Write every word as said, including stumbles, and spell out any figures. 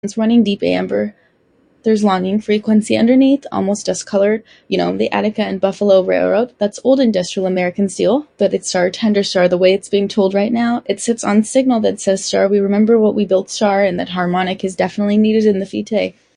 It's running deep amber. There's longing frequency underneath, almost dust-colored. You know, the Attica and Buffalo Railroad. That's old industrial American steel, but it's Star, Tender Star, the way it's being told right now. It sits on signal that says, Star, we remember what we built, Star, and that harmonic is definitely needed in the Fite.